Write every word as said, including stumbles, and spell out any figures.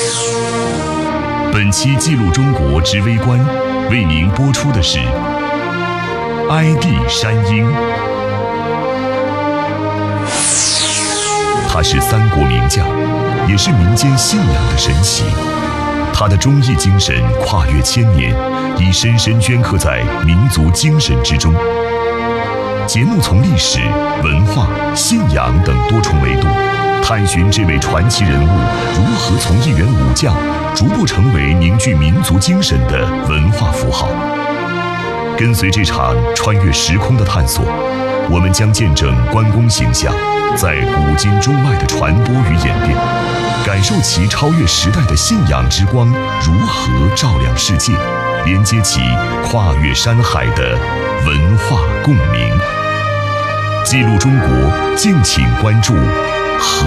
本期记录中国之微观为您播出的是哀帝山鹰。他是三国名将，也是民间信仰的神奇。他的忠义精神跨越千年，已深深镌刻在民族精神之中。节目从历史、文化、信仰等多重维度，探寻这位传奇人物如何从一员武将逐步成为凝聚民族精神的文化符号。跟随这场穿越时空的探索，我们将见证关公形象在古今中外的传播与演变，感受其超越时代的信仰之光如何照亮世界，连接起跨越山海的文化共鸣。记录中国，敬请关注河